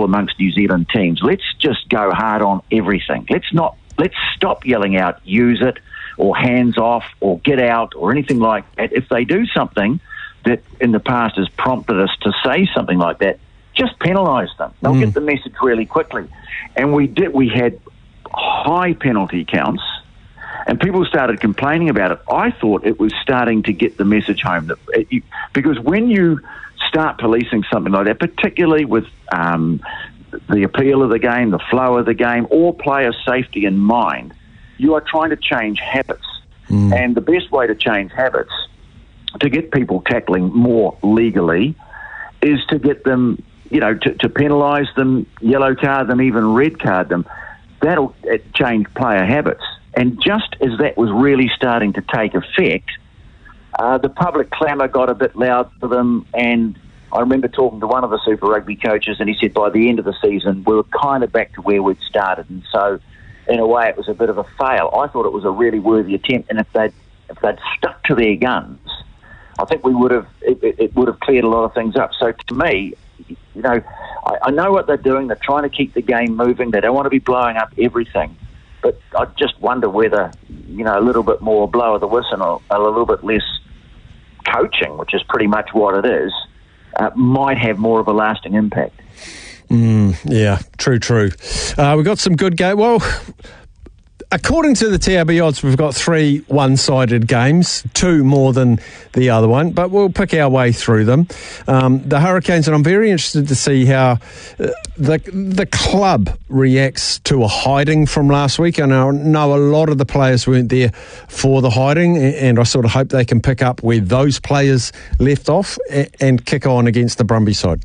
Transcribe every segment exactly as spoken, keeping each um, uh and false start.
football amongst New Zealand teams. Let's just go hard on everything. Let's not. Let's stop yelling out, use it, or hands off, or get out, or anything like that. If they do something that in the past has prompted us to say something like that, just penalise them. They'll mm. get the message really quickly. And we did. We had high penalty counts, and people started complaining about it. I thought it was starting to get the message home that it, you, because when you start policing something like that, particularly with um, the appeal of the game, the flow of the game, or player safety in mind, you are trying to change habits. Mm. And the best way to change habits, to get people tackling more legally, is to get them, you know, to, to penalise them, yellow card them, even red card them. That'll change player habits. And just as that was really starting to take effect, uh, the public clamour got a bit loud for them. And I remember talking to one of the Super Rugby coaches, and he said by the end of the season, we were kind of back to where we'd started. And so, in a way, it was a bit of a fail. I thought it was a really worthy attempt. And if they'd, if they'd stuck to their guns, I think we would have, it, it would have cleared a lot of things up. So to me, you know, I, I know what they're doing. They're trying to keep the game moving. They don't want to be blowing up everything. But I just wonder whether, you know, a little bit more blow of the whistle or a little bit less coaching, which is pretty much what it is, uh, might have more of a lasting impact. Mm, yeah, true, true. Uh, we've got some good game. Well, according to the T R B odds, we've got three one-sided games, two more than the other one, but we'll pick our way through them. Um, the Hurricanes, and I'm very interested to see how uh, the the club reacts to a hiding from last week. And I know a lot of the players weren't there for the hiding, and I sort of hope they can pick up where those players left off and kick on against the Brumbies side.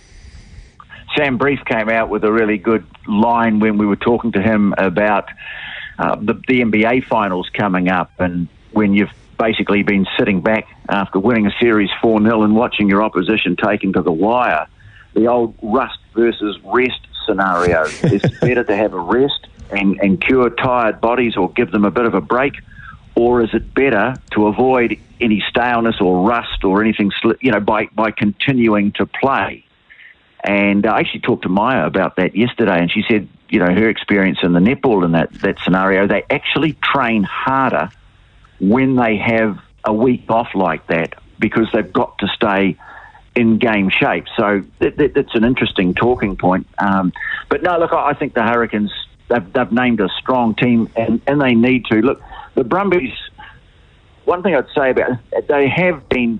Sam Brief came out with a really good line when we were talking to him about Uh, the, the N B A finals coming up, and when you've basically been sitting back after winning a series four nil and watching your opposition taken to the wire, the old rust versus rest scenario. Is it better to have a rest and, and cure tired bodies or give them a bit of a break, or is it better to avoid any staleness or rust or anything, you know, by, by continuing to play? And I actually talked to Maya about that yesterday, and she said, you know, her experience in the netball in that, that scenario, they actually train harder when they have a week off like that because they've got to stay in game shape. So that, that, that's an interesting talking point. Um, but no, look, I, I think the Hurricanes, they've, they've named a strong team, and, and they need to. Look, the Brumbies, one thing I'd say about it, they have been,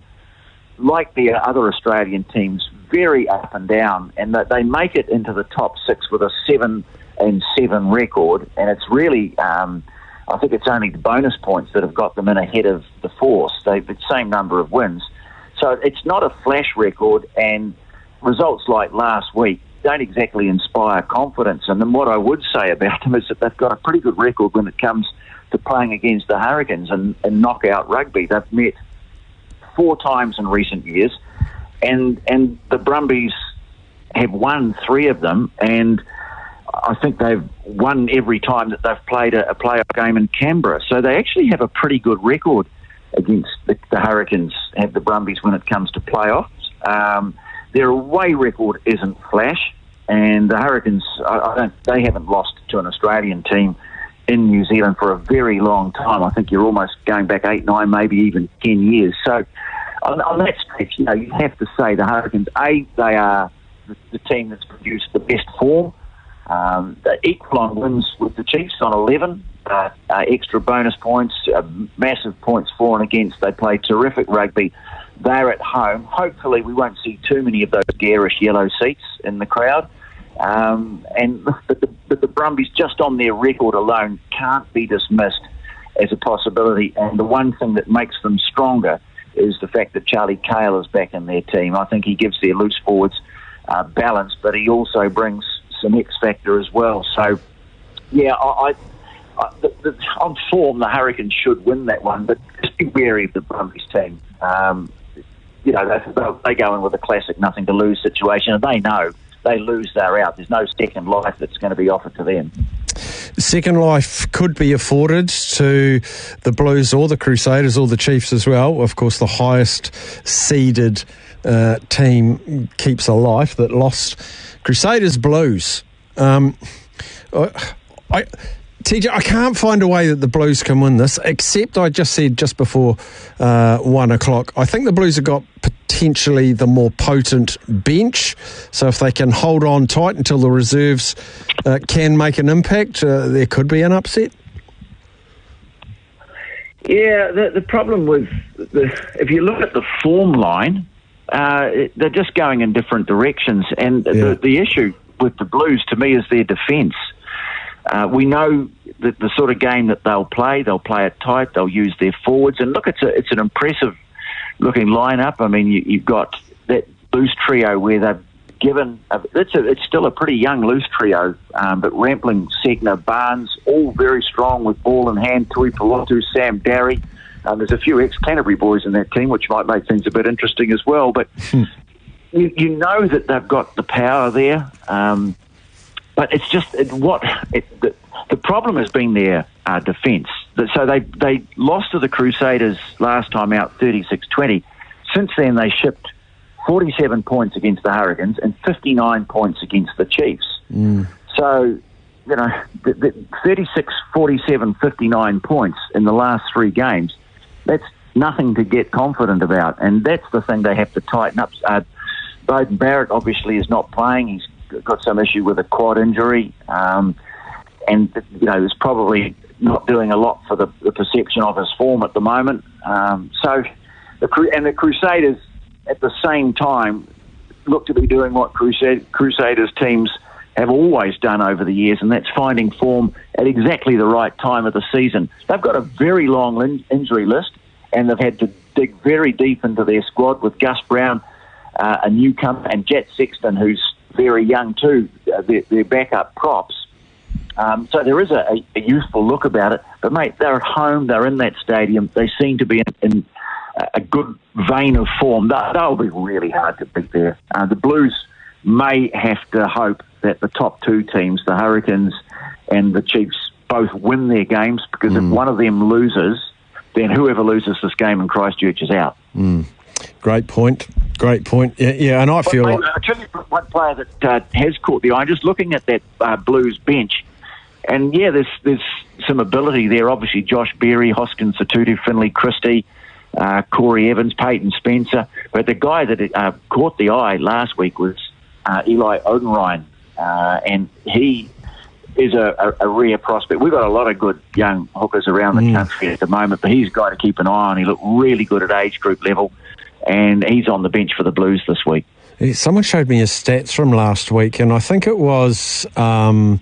like the other Australian teams, very up and down, and that they make it into the top six with a seven and seven record, and it's really, um, I think it's only the bonus points that have got them in ahead of the Force. They've the same number of wins, so it's not a flash record, and results like last week don't exactly inspire confidence. And then what I would say about them is that they've got a pretty good record when it comes to playing against the Hurricanes and, and knockout rugby. They've met four times in recent years, and and the Brumbies have won three of them, and I think they've won every time that they've played a, a playoff game in Canberra. So they actually have a pretty good record against the, the Hurricanes, have the Brumbies, when it comes to playoffs. Um, their away record isn't flash, and the Hurricanes, I, I don't, they haven't lost to an Australian team in New Zealand for a very long time. I think you're almost going back eight, nine, maybe even ten years. So on, on that stretch, you know, you have to say the Hurricanes, A, they are the, the team that's produced the best form. Um, they're equal on wins with the Chiefs on eleven, uh, uh, extra bonus points, uh, massive points for and against. They play terrific rugby. They're at home. Hopefully we won't see too many of those garish yellow seats in the crowd. Um, and but the, but the Brumbies, just on their record alone, can't be dismissed as a possibility. And the one thing that makes them stronger is the fact that Charlie Cale is back in their team. I think he gives their loose forwards uh, balance, but he also brings some X factor as well. So, yeah, I, I, I the, the, on form, the Hurricanes should win that one, but just be wary of the Brumbies team. Um, you know, they, they go in with a classic nothing to lose situation, and they know they lose, they're out. There's no second life that's going to be offered to them. Second life could be afforded to the Blues or the Crusaders or the Chiefs as well. Of course, the highest seeded uh, team keeps alive that lost. Crusaders Blues. Um, I, T J, I can't find a way that the Blues can win this, except I just said just before uh, one o'clock, I think the Blues have got potentially the more potent bench. So if they can hold on tight until the reserves uh, can make an impact, uh, there could be an upset. Yeah, the, the problem with, the, if you look at the form line, uh, they're just going in different directions. And yeah. the, the issue with the Blues, to me, is their defence. Uh, we know that the sort of game that they'll play, they'll play it tight, they'll use their forwards. And look, it's a, it's an impressive-looking lineup. I mean, you, you've got that loose trio where they've given... A, it's, a, it's still a pretty young loose trio, um, but Rampling, Segner, Barnes, all very strong with ball in hand. Tui Pelotu, Sam Darry. Um, there's a few ex-Canterbury boys in that team, which might make things a bit interesting as well. But you, you know that they've got the power there. Um, but it's just it, what it, the, the problem has been their uh, defence. So they they lost to the Crusaders last time out, thirty-six twenty. Since then, they shipped forty-seven points against the Hurricanes and fifty-nine points against the Chiefs. Mm. So, you know, the, the thirty-six, forty-seven, fifty-nine points in the last three games, that's nothing to get confident about. And that's the thing they have to tighten up. Uh, Beauden Barrett obviously is not playing. He's got some issue with a quad injury. Um, and, you know, is probably not doing a lot for the, the perception of his form at the moment. Um, so, the and the Crusaders, at the same time, look to be doing what Crusade, Crusaders teams have always done over the years, and that's finding form at exactly the right time of the season. They've got a very long in- injury list, and they've had to dig very deep into their squad with Gus Brown, uh, a newcomer, and Jet Sexton, who's very young too, uh, their, their backup props. Um, so there is a, a, a youthful look about it. But, mate, they're at home, they're in that stadium, they seem to be in... in a good vein of form. They'll be really hard to beat there. Uh, the Blues may have to hope that the top two teams, the Hurricanes and the Chiefs, both win their games, because mm. if one of them loses, then whoever loses this game in Christchurch is out. Mm. Great point. Great point. Yeah, yeah and I but feel mate, like... I'll tell you one player that uh, has caught the eye, just looking at that uh, Blues bench, and yeah, there's there's some ability there. Obviously, Josh Berry, Hoskins Satutu, Finlay Christie, Uh, Corey Evans, Peyton Spencer. But the guy that uh, caught the eye last week was uh, Eli Odenryan, uh, and he is a, a, a rare prospect. We've got a lot of good young hookers around the mm. country at the moment, but he's a guy to keep an eye on. He looked really good at age group level, and he's on the bench for the Blues this week. Someone showed me his stats from last week, and I think it was... Um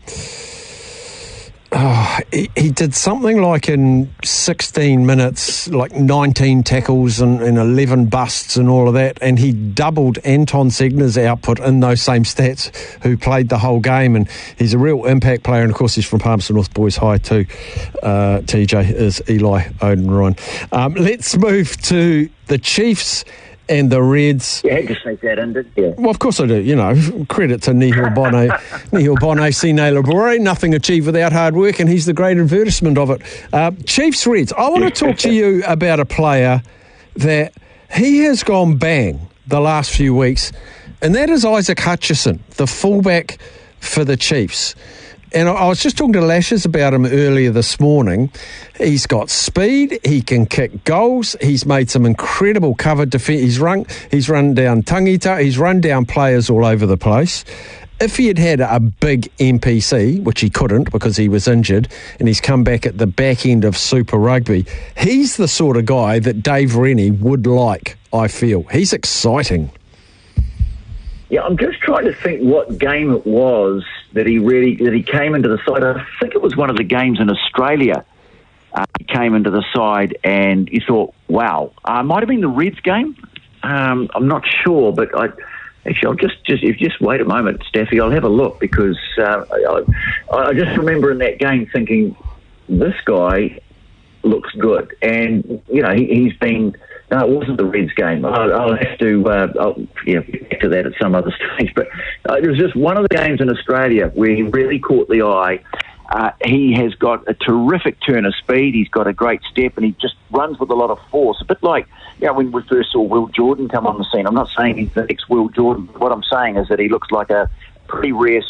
Oh, he, he did something like in sixteen minutes, like nineteen tackles and, and eleven busts and all of that, and he doubled Anton Segner's output in those same stats, who played the whole game, and he's a real impact player, and of course he's from Palmerston North Boys High too, uh, T J, is Eli Odenryan. Um, let's move to the Chiefs and the Reds. You had to sneak that in, didn't you? Well, of course I do. You know, credit to Nihil Bone, Nihil Bone Sine Labore. Nothing achieved without hard work, and he's the great advertisement of it. Uh, Chiefs Reds. I want to talk to you about a player that he has gone bang the last few weeks, and that is Isaac Hutchison, the fullback for the Chiefs. And I was just talking to Lashes about him earlier this morning. He's got speed. He can kick goals. He's made some incredible cover defence. He's run, he's run down Tangita. He's run down players all over the place. If he had had a big N P C, which he couldn't because he was injured, and he's come back at the back end of Super Rugby, he's the sort of guy that Dave Rennie would like, I feel. He's exciting. Yeah, I'm just trying to think what game it was that he really that he came into the side. I think it was one of the games in Australia. Uh, he came into the side, and you thought, "Wow!" Uh, might have been the Reds game. Um, I'm not sure, but I actually I'll just just if you just wait a moment, Staffy, I'll have a look, because uh, I, I just remember in that game thinking, "This guy looks good," and you know he, he's been No, it wasn't the Reds game. I'll, I'll have to uh, I'll, yeah, get back to that at some other stage. But uh, it was just one of the games in Australia where he really caught the eye. Uh, he has got a terrific turn of speed. He's got a great step, and he just runs with a lot of force. A bit like, you know, when we first saw Will Jordan come on the scene. I'm not saying he's the next Will Jordan. What I'm saying is that he looks like a pretty rare